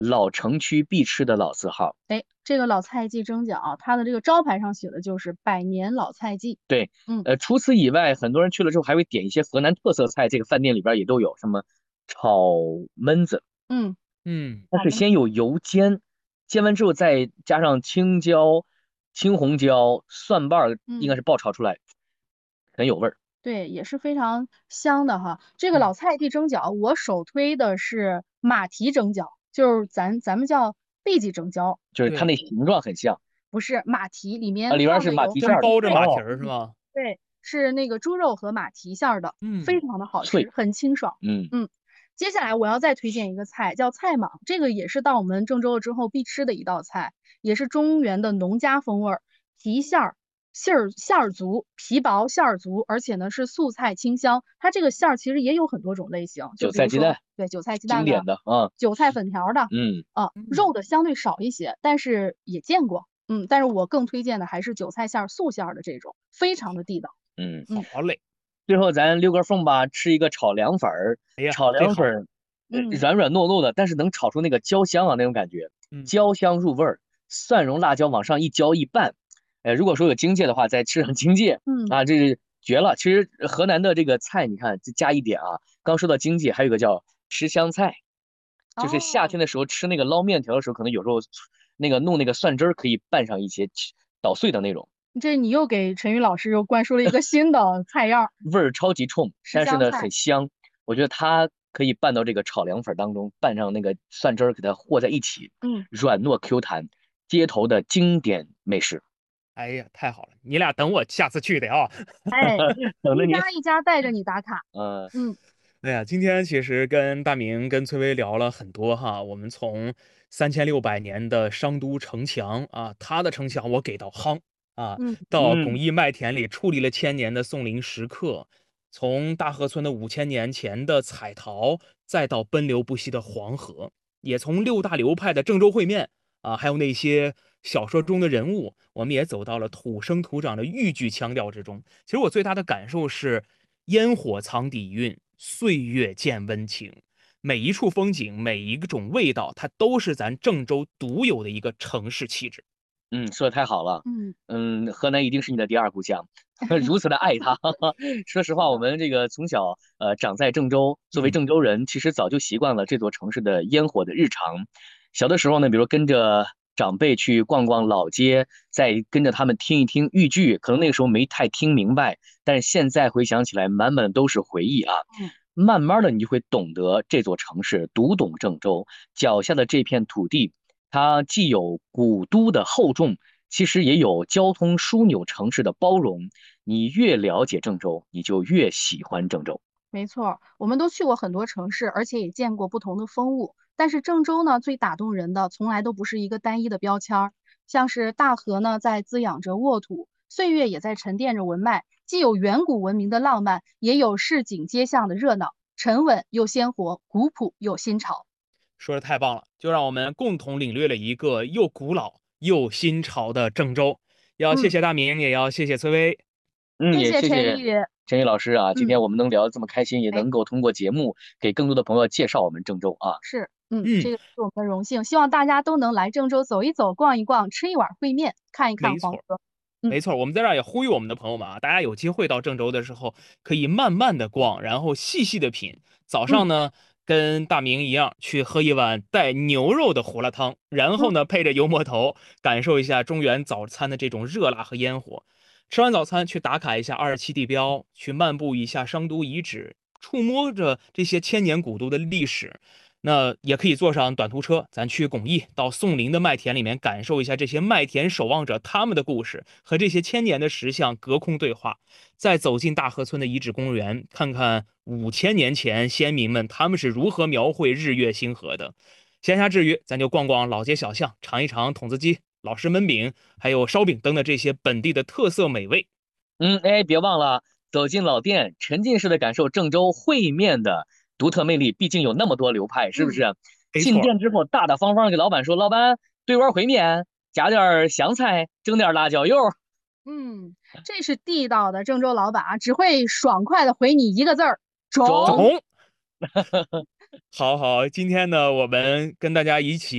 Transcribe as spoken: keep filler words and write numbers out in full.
老城区必吃的老字号。 哎，这个老菜记蒸饺，它的这个招牌上写的就是百年老菜记。 对， 嗯呃，除此以外，很多人去了之后还会点一些河南特色菜，这个饭店里边也都有，什么炒焖子， 嗯， 嗯， 它好焖， 是先有油煎，煎完之后再加上青椒、青红椒、蒜瓣儿，应该嗯， 是爆炒出来，很有味儿。 对，也是非常香的哈。这个嗯， 老菜地蒸饺，我首推的是马蹄蒸饺，就是咱咱们叫篦箕蒸饺， 就是它对， 那形状很像不是马蹄，里啊， 面里边是放的有马蹄馅儿的真包着马蹄哦， 儿是吗？ 对，是那个猪肉和马蹄馅儿的，非嗯， 常的好吃， 脆， 很清爽。 嗯嗯，接下来我要再推荐一个菜，叫菜蟒，这个也是到我们郑州了之后必吃的一道菜，也是中原的农家风味儿，皮馅儿。馅儿馅儿足，皮薄馅儿足，而且呢是素菜清香。它这个馅儿其实也有很多种类型，就比如说韭菜鸡蛋， 对韭菜鸡蛋的、 经典的啊， 韭菜粉条的， 嗯啊， 嗯， 肉的相对少一些，但是也见过。嗯，但是我更推荐的还是韭菜馅儿、素馅儿的这种，非常的地道。 嗯。 嗯好嘞。 最后咱溜个缝吧，吃一个炒凉粉儿。 哎呀， 炒这好。 凉粉儿，呃， 嗯软软糯糯的，但是能炒出那个焦香啊那种感觉， 嗯， 焦香入味儿，蒜蓉辣椒往上一浇一拌。呃，如果说有荆芥的话，再吃上荆芥嗯， 啊，这是绝了。其实河南的这个菜，你看就加一点啊，刚说到荆芥，还有一个叫吃香菜，就是夏哦， 天的时候吃那个捞面条的时候，可能有时候那个弄那个蒜汁儿可以拌上一些捣碎的那种， 这你又给陈宇老师又灌输了一个新的菜样儿， 味儿超级冲， 吃但是呢香菜。 很香。我觉得它可以拌到这个炒凉粉当中，拌上那个蒜汁儿，给它和在一起， 嗯， 软糯 Q 弹，街头的经典美食。 哎呀，太好了，你俩等我下次去的啊。 哎， 等着你。 一家一家带着你打卡。 嗯嗯哎呀，今天其实跟大明、跟崔薇聊了很多哈，我们从三千六百年的商都城墙啊，它的城墙我给到夯啊， 嗯到巩嗯， 义麦田里矗立了千年的宋陵石刻，从大河村的五千年前的彩陶，再到奔流不息的黄河，也从六大流派的郑州烩面啊，还有那些小说中的人物，我们也走到了土生土长的豫剧腔调之中。其实我最大的感受是，烟火藏底蕴，岁月见温情。每一处风景，每一种味道，它都是咱郑州独有的一个城市气质。 嗯，说的太好了。 嗯， 嗯，河南一定是你的第二故乡，如此的爱它。说实话，我是的。 们这个从小呃长在郑州，作为嗯， 郑州人，其实早就习惯了这座城市的烟火的日常。小的时候呢，比如跟着长辈去逛逛老街，再跟着他们听一听豫剧，可能那个时候没太听明白，但是现在回想起来，满满都是回忆啊。 嗯。 慢慢的，你就会懂得这座城市，读懂郑州脚下的这片土地。它既有古都的厚重，其实也有交通枢纽城市的包容。你越了解郑州，你就越喜欢郑州。 没错，我们都去过很多城市，而且也见过不同的风物。但是郑州呢，最打动人的从来都不是一个单一的标签儿，像是大河呢在滋养着沃土，岁月也在沉淀着文脉，既有远古文明的浪漫，也有市井街巷的热闹，沉稳又鲜活，古朴又新潮。 说的太棒了，就让我们共同领略了一个又古老又新潮的郑州。要谢嗯， 谢大明，也要谢谢崔薇。 嗯，也谢谢谢谢陈宇。 陈宇老师啊，今嗯， 天我们能聊得这么开心，也哎， 能够通过节目给更多的朋友介绍我们郑州啊。 是，嗯， 嗯， 这个是我们的荣幸，希望大家都能来郑州走一走、逛一逛、吃一碗烩面、看一看没错。 黄河。嗯没错，我们在这儿也呼吁我们的朋友们啊，大家有机会到郑州的时候，可以慢慢的逛，然后细细的品。早嗯上呢，跟大明一样去喝一碗带牛肉的胡辣汤，然嗯后呢，配着油馍头，感受一下中原早餐的这种热辣和烟火。吃完早餐，去打卡一下二十七地标，去漫步一下商都遗址，触摸着这些千年古都的历史。那也可以坐上短途车，咱去巩义，到宋陵的麦田里面感受一下这些麦田守望者他们的故事，和这些千年的石像隔空对话。再走进大河村的遗址公园，看看五千年前先民们他们是如何描绘日月星河的。闲暇之余，咱就逛逛老街小巷，尝一尝筒子鸡、老式焖饼，还有烧饼等等这些本地的特色美味。 嗯，哎，别忘了走进老店，沉浸式的感受郑州烩面的独特魅力。毕竟有那么多流派，是不嗯， 是？ 没错。 进店之后，大大方方地给老板说：“老板，兑碗烩面，加点儿香菜，整点儿辣椒油。” 嗯，这是地道的郑州老板啊，只会爽快的回你一个字儿：中。 中。 总，好好，今天呢，我们跟大家一起。